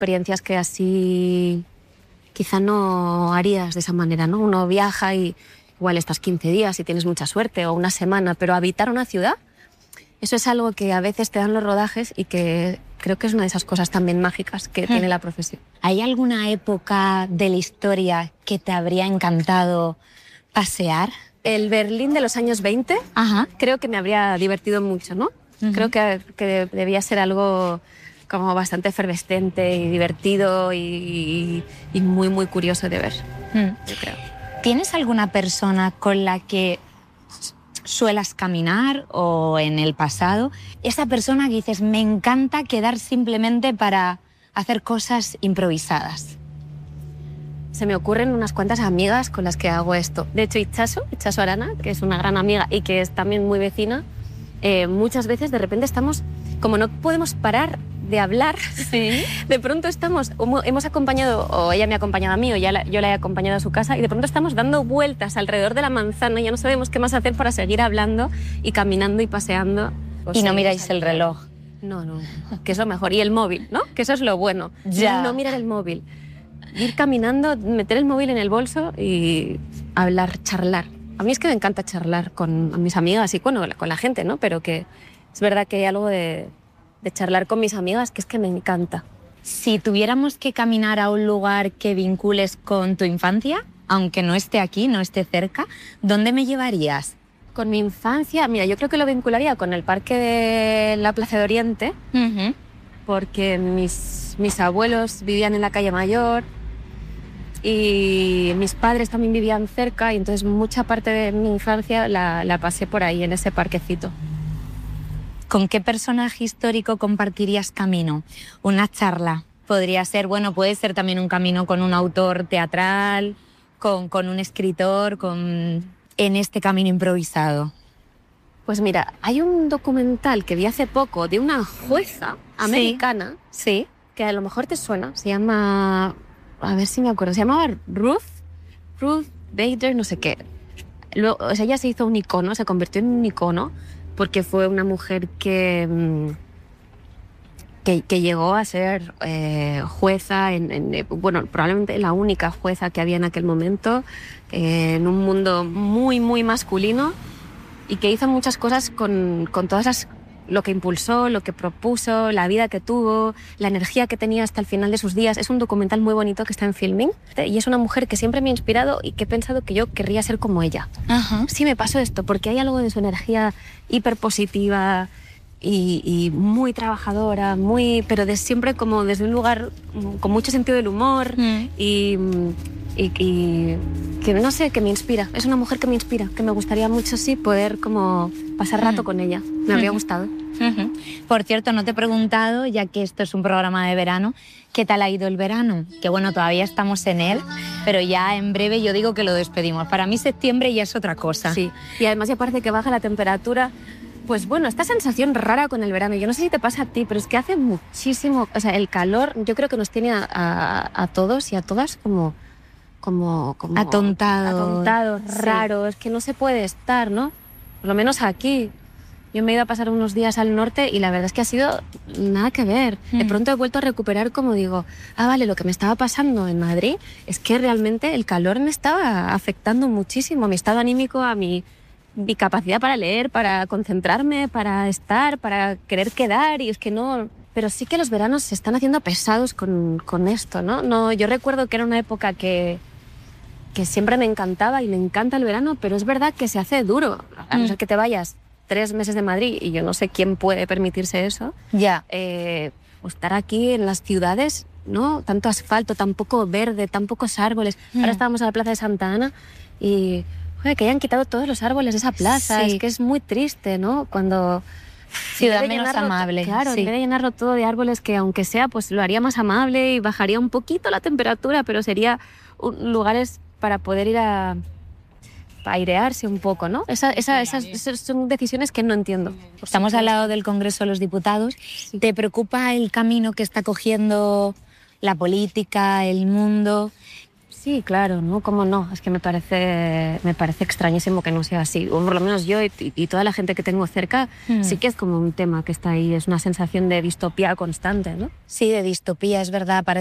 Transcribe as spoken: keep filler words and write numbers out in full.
experiencias que así quizá no harías de esa manera, ¿no? Uno viaja y igual estás quince días y tienes mucha suerte, o una semana, pero habitar una ciudad, eso es algo que a veces te dan los rodajes y que creo que es una de esas cosas también mágicas que tiene la profesión. ¿Hay alguna época de la historia que te habría encantado pasear? El Berlín de los años veinte, Ajá. Creo que me habría divertido mucho, ¿no? Uh-huh. Creo que, que debía ser algo como bastante efervescente y divertido y, y, y muy, muy curioso de ver, mm. yo creo. ¿Tienes alguna persona con la que suelas caminar o en el pasado? Esa persona que dices, me encanta quedar simplemente para hacer cosas improvisadas. Se me ocurren unas cuantas amigas con las que hago esto. De hecho, Itxaso, Itxaso Arana, que es una gran amiga y que es también muy vecina, eh, muchas veces de repente estamos, como no podemos parar de hablar, ¿sí? De pronto estamos, hemos acompañado, o ella me ha acompañado a mí, o ya la, yo la he acompañado a su casa, y de pronto estamos dando vueltas alrededor de la manzana y ya no sabemos qué más hacer para seguir hablando y caminando y paseando. O y no miráis el reloj. No, no, que es lo mejor. Y el móvil, ¿no? Que eso es lo bueno. Ya. No mirar el móvil. Ir caminando, meter el móvil en el bolso y hablar, charlar. A mí es que me encanta charlar con mis amigas y bueno, con la gente, ¿no? Pero que es verdad que hay algo de, de charlar con mis amigas que es que me encanta. Si tuviéramos que caminar a un lugar que vincules con tu infancia, aunque no esté aquí, no esté cerca, ¿dónde me llevarías? Con mi infancia, mira, yo creo que lo vincularía con el parque de la Plaza de Oriente, uh-huh. porque mis, mis abuelos vivían en la calle Mayor y mis padres también vivían cerca y entonces mucha parte de mi infancia la, la pasé por ahí, en ese parquecito. ¿Con qué personaje histórico compartirías camino? Una charla. Podría ser, bueno, puede ser también un camino con un autor teatral, con, con un escritor, con... en este camino improvisado. Pues mira, hay un documental que vi hace poco de una jueza americana, sí, sí. que a lo mejor te suena, se llama, a ver si me acuerdo, se llamaba Ruth, Ruth Bader, no sé qué. Luego, o sea, ella se hizo un icono, se convirtió en un icono, porque fue una mujer que, que, que llegó a ser eh, jueza, en, en, bueno, probablemente la única jueza que había en aquel momento, eh, en un mundo muy, muy masculino, y que hizo muchas cosas con, con todas las, lo que impulsó, lo que propuso, la vida que tuvo, la energía que tenía hasta el final de sus días. Es un documental muy bonito que está en Filming, y es una mujer que siempre me ha inspirado y que he pensado que yo querría ser como ella. Ajá. Sí me pasó esto, porque hay algo de su energía hiperpositiva y, y muy trabajadora, muy, pero de siempre como desde un lugar con mucho sentido del humor mm. y, y, y que no sé, que me inspira. Es una mujer que me inspira, que me gustaría mucho sí poder como pasar rato mm. con ella. Me habría mm. gustado. Uh-huh. Por cierto, no te he preguntado, ya que esto es un programa de verano, ¿qué tal ha ido el verano? Que bueno, todavía estamos en él, pero ya en breve yo digo que lo despedimos. Para mí septiembre ya es otra cosa. Sí, y además ya parece que baja la temperatura. Pues bueno, esta sensación rara con el verano, yo no sé si te pasa a ti, pero es que hace muchísimo, o sea, el calor yo creo que nos tiene a, a, a todos y a todas como... como, como atontados, atontados sí. raros, que no se puede estar, ¿no? Por lo menos aquí. Yo me he ido a pasar unos días al norte y la verdad es que ha sido nada que ver. Mm. De pronto he vuelto a recuperar como digo, ah, vale, lo que me estaba pasando en Madrid es que realmente el calor me estaba afectando muchísimo a mi estado anímico, a mi, mi capacidad para leer, para concentrarme, para estar, para querer quedar, y es que no... Pero sí que los veranos se están haciendo pesados con, con esto, ¿no? No, yo recuerdo que era una época que... que siempre me encantaba y me encanta el verano, pero es verdad que se hace duro, a no ser que te vayas tres meses de Madrid, y yo no sé quién puede permitirse eso, ya. Eh, pues estar aquí en las ciudades, ¿no? Tanto asfalto, tan poco verde, tan pocos árboles. Mm. Ahora estábamos en la Plaza de Santa Ana y joder, que hayan quitado todos los árboles de esa plaza, sí. Es que es muy triste, ¿no? Cuando... Ciudad menos amable. Claro, sí. en vez de llenarlo todo de árboles, que aunque sea, pues lo haría más amable y bajaría un poquito la temperatura, pero sería un, lugares para poder ir a, a airearse un poco, ¿no? Esa, esa, esas, esas son decisiones que no entiendo. Estamos al lado del Congreso de los Diputados. Sí. ¿Te preocupa el camino que está cogiendo la política, el mundo? Sí, claro, ¿no? ¿Cómo no? Es que me parece, me parece extrañísimo que no sea así. O por lo menos yo y, y toda la gente que tengo cerca, mm. sí que es como un tema que está ahí, es una sensación de distopía constante, ¿no? Sí, de distopía, es verdad.